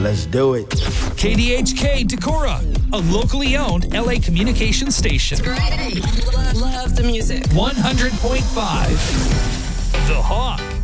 Let's do it. KDHK Decorah, a locally owned LA communications station. Great. Love the music. 100.5 The Hawk.